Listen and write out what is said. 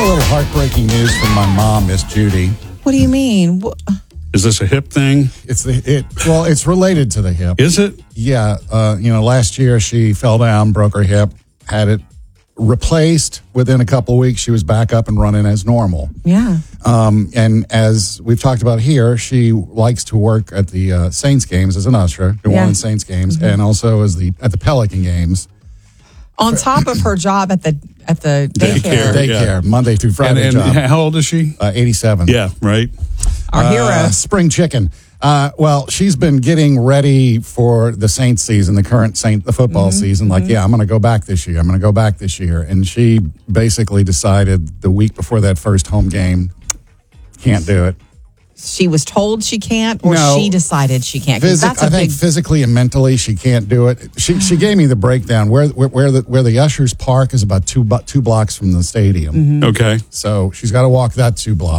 got a little heartbreaking news from my mom, Miss Judy. What do you mean? Is this a hip thing? It's related to the hip. Is it? Yeah. Last year she fell down, broke her hip, had it replaced. Within a couple of weeks, she was back up and running as normal. Yeah. And as we've talked about here, she likes to work at the Saints games as an usher, New Orleans Saints games, and also at the Pelican games. On top of her job at the daycare. Daycare, Monday through Friday and job. how old is she? 87. Yeah, right. Our hero. Spring chicken. Well, she's been getting ready for the Saints season, the football season. Like, I'm going to go back this year. And she basically decided the week before that first home game, can't do it. She was told she can't, or No. she decided she can't. 'Cause that's I think physically and mentally she can't do it. She gave me the breakdown. Where the ushers park is about two blocks from the stadium. Okay. So she's got to walk that 2 blocks.